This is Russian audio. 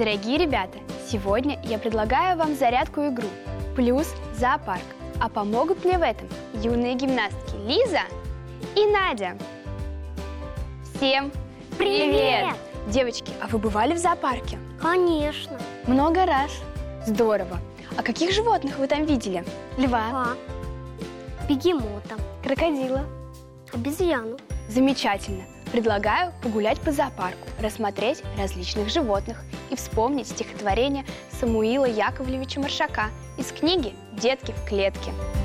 Дорогие ребята, сегодня я предлагаю вам зарядку игру плюс зоопарк. А помогут мне в этом юные гимнастки Лиза и Надя. Всем привет! Девочки, а вы бывали в зоопарке? Конечно. Много раз. Здорово. А каких животных вы там видели? Льва, Бегемота, крокодила. обезьяну. Замечательно. Предлагаю погулять по зоопарку, рассмотреть различных животных и вспомнить стихотворение Самуила Яковлевича Маршака из книги «Детки в клетке».